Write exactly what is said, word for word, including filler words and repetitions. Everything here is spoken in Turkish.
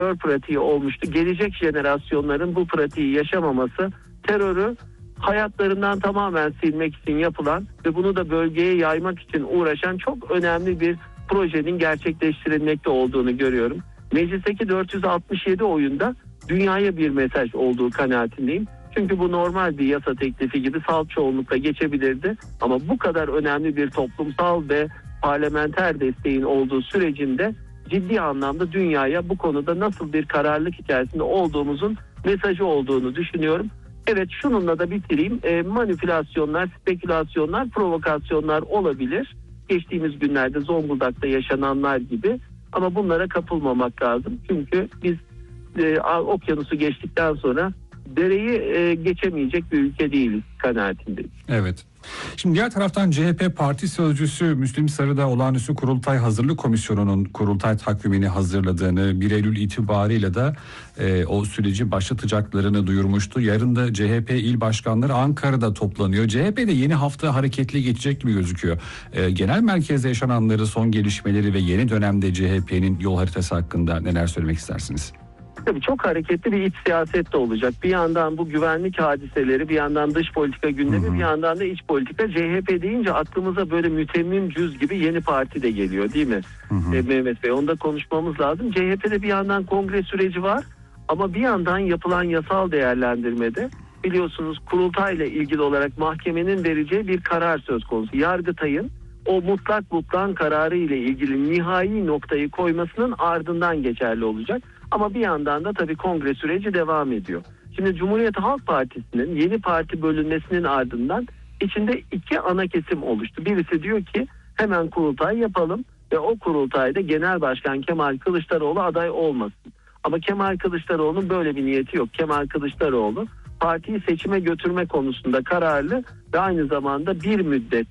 terör pratiği olmuştu. Gelecek jenerasyonların bu pratiği yaşamaması, terörü hayatlarından tamamen silmek için yapılan ve bunu da bölgeye yaymak için uğraşan çok önemli bir projenin gerçekleştirilmekte olduğunu görüyorum. Meclisteki dört yüz altmış yedi oyunda dünyaya bir mesaj olduğu kanaatindeyim. Çünkü bu normal bir yasa teklifi gibi salt çoğunlukla geçebilirdi. Ama bu kadar önemli bir toplumsal ve parlamenter desteğin olduğu sürecinde ciddi anlamda dünyaya bu konuda nasıl bir kararlılık içerisinde olduğumuzun mesajı olduğunu düşünüyorum. Evet, şununla da bitireyim. E, manipülasyonlar, spekülasyonlar, provokasyonlar olabilir. Geçtiğimiz günlerde Zonguldak'ta yaşananlar gibi. Ama bunlara kapılmamak lazım. Çünkü biz e, okyanusu geçtikten sonra dereyi e, geçemeyecek bir ülke değiliz kanaatindeyim. Evet. Şimdi diğer taraftan C H P Parti Sözcüsü Müslim Sarı da Olağanüstü Kurultay Hazırlık Komisyonu'nun kurultay takvimini hazırladığını, bir Eylül itibarıyla da e, o süreci başlatacaklarını duyurmuştu. Yarın da C H P il başkanları Ankara'da toplanıyor. C H P'de yeni hafta hareketli geçecek gibi gözüküyor. E, genel merkezde yaşananları, son gelişmeleri ve yeni dönemde C H P'nin yol haritası hakkında neler söylemek istersiniz? Tabii çok hareketli bir iç siyaset de olacak. Bir yandan bu güvenlik hadiseleri, bir yandan dış politika gündemi, hı hı. bir yandan da iç politika. C H P deyince aklımıza böyle mütemmim cüz gibi yeni parti de geliyor değil mi? Hı hı. E, Mehmet Bey, onu da konuşmamız lazım. C H P'de bir yandan kongre süreci var ama bir yandan yapılan yasal değerlendirmede biliyorsunuz kurultayla ilgili olarak mahkemenin vereceği bir karar söz konusu. Yargıtay'ın o mutlak mutlak kararı ile ilgili nihai noktayı koymasının ardından geçerli olacak. Ama bir yandan da tabii kongre süreci devam ediyor. Şimdi Cumhuriyet Halk Partisi'nin yeni parti bölünmesinin ardından içinde iki ana kesim oluştu. Birisi diyor ki hemen kurultay yapalım ve o kurultayda Genel Başkan Kemal Kılıçdaroğlu aday olmasın. Ama Kemal Kılıçdaroğlu'nun böyle bir niyeti yok. Kemal Kılıçdaroğlu partiyi seçime götürme konusunda kararlı ve aynı zamanda bir müddet